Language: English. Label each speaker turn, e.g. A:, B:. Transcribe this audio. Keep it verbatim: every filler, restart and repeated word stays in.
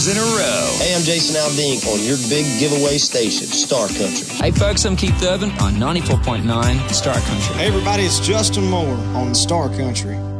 A: in a row.
B: Hey, I'm Jason Aldean on your big giveaway station, Star Country.
C: Hey, folks, I'm Keith Urban on ninety-four point nine Star Country.
D: Hey, everybody, it's Justin Moore on Star Country.